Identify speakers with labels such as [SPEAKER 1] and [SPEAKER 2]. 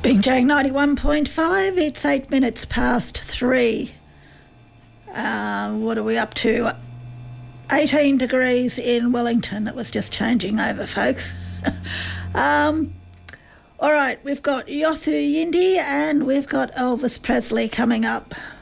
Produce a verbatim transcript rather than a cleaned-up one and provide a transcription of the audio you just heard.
[SPEAKER 1] Bingjang ninety-one point five, it's eight minutes past three. Uh, what are we up to? eighteen degrees in Wellington. It was just changing over, folks. um, all right, we've got Yothu Yindi and we've got Elvis Presley coming up.